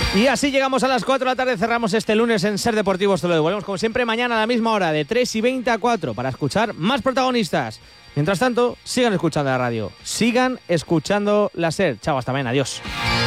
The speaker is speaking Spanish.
Y así llegamos a las 4 de la tarde, cerramos este lunes en Ser Deportivos. Te lo devolvemos como siempre mañana a la misma hora, de 3:20 a 4, para escuchar más protagonistas. Mientras tanto, sigan escuchando la radio, sigan escuchando la Ser. Chao, hasta mañana, adiós.